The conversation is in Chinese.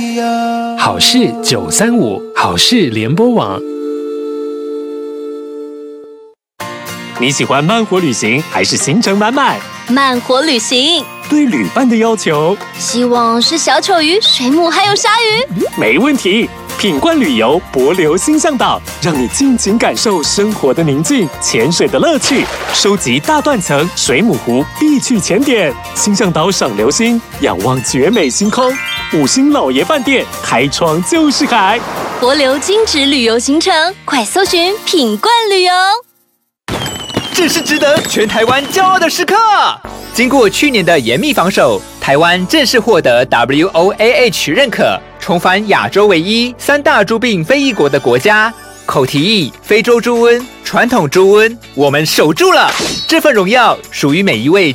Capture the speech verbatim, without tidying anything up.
好事九三五，好事联播网。你喜欢慢活旅行还是行程满满？ 慢活旅行。 对旅伴的要求？ 希望是小丑鱼、水母还有鲨鱼。 没问题。品冠旅游帛琉星象岛，让你尽情感受生活的宁静、潜水的乐趣，收集大断层、水母湖必去潜点。星象岛赏流星，仰望绝美星空。五星老爷饭店，开窗就是海。 帛琉精致旅游行程，快搜寻品冠旅游。 这是值得全台湾骄傲的时刻。经过去年的严密防守，台湾正式获得 W O A H 认可，重返亚洲唯一三大猪病非裔国的国家。口蹄疫、非洲猪瘟、传统猪瘟，我们守住了。这份荣耀属于每一位